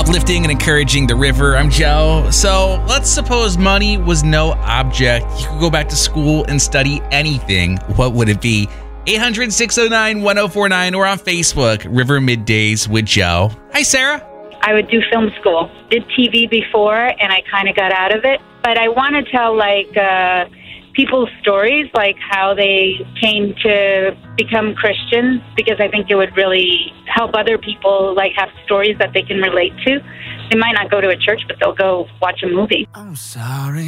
uplifting and encouraging the river. I'm Joe. So let's suppose money was no object. You could go back to school and study anything. What would it be? 800-609-1049 or on Facebook, River Middays with Joe. Hi, Sarah. I would do film school. Did TV before, and I kind of got out of it. But I want to tell, people's stories, like how they came to become Christians, because I think it would really help other people, have stories that they can relate to. They might not go to a church, but they'll go watch a movie. I'm sorry.